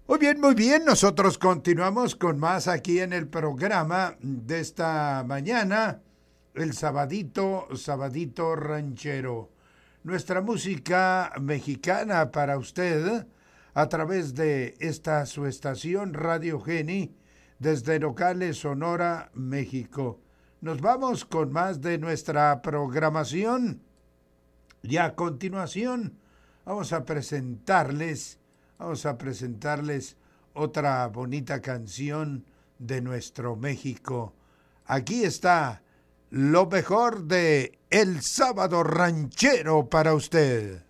Muy bien, nosotros continuamos con más aquí en el programa de esta mañana, el sabadito ranchero. Nuestra música mexicana para usted a través de esta su estación Radio Geni desde Nogales, Sonora, México. Nos vamos con más de nuestra programación y a continuación vamos a presentarles otra bonita canción de nuestro México. Aquí está lo mejor de El Sábado Ranchero para usted.